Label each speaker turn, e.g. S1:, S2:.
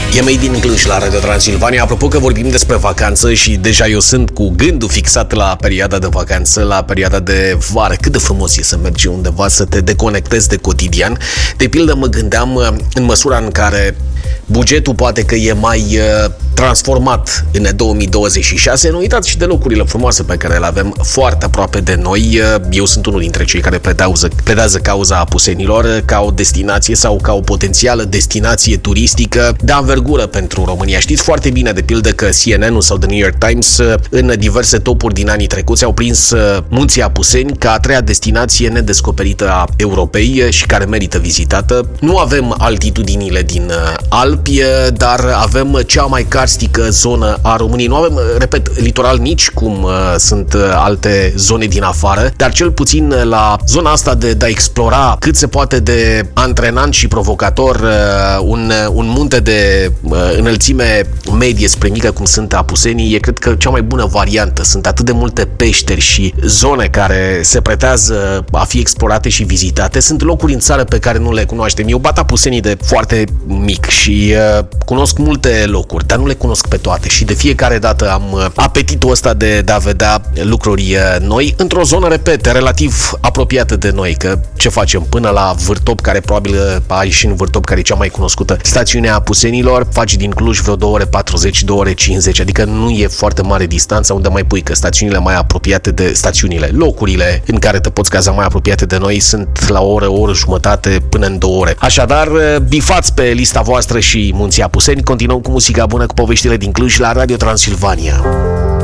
S1: E Made in Cluj la Radio Transilvania. Apropo că vorbim despre vacanță și deja eu sunt cu gândul fixat la perioada de vacanță, la perioada de vară. Cât de frumos e să mergi undeva, să te deconectezi de cotidian. De pildă mă gândeam în măsura în care bugetul poate că e mai transformat în 2026. Nu uitați și de locurile frumoase pe care le avem foarte aproape de noi. Eu sunt unul dintre cei care pledează cauza apusenilor ca o destinație sau ca o potențială destinație turistică de anvergură pentru România. Știți foarte bine, de pildă, că CNN-ul sau The New York Times în diverse topuri din anii trecuți au prins Munții Apuseni ca a treia destinație nedescoperită a Europei și care merită vizitată. Nu avem altitudinile din Alpi, dar avem cea mai karstică zonă a României. Nu avem, repet, litoral nici cum sunt alte zone din afară, dar cel puțin la zona asta de a explora cât se poate de antrenant și provocator un munte de înălțime medie spre mică cum sunt Apusenii, e cred că cea mai bună variantă. Sunt atât de multe peșteri și zone care se pretează a fi explorate și vizitate. Sunt locuri în țară pe care nu le cunoaștem. Eu bat Apusenii de foarte mic și cunosc multe locuri, dar nu le cunosc pe toate și de fiecare dată am apetitul ăsta de a vedea lucruri noi într-o zonă, repet, relativ apropiată de noi, că ce facem până la Vârtop, care probabil ai și în Vârtop, care e cea mai cunoscută stațiunea Apusenilor, faci din Cluj vreo 2 ore 40, 2 ore 50, adică nu e foarte mare distanța unde mai pui, că stațiunile mai apropiate de locurile în care te poți caza mai apropiate de noi sunt la o oră jumătate până în 2 ore. Așadar, bifați pe lista voastră și Munții Apuseni. Continuăm cu muzica bună, cu poveștile din Cluj la Radio Transilvania.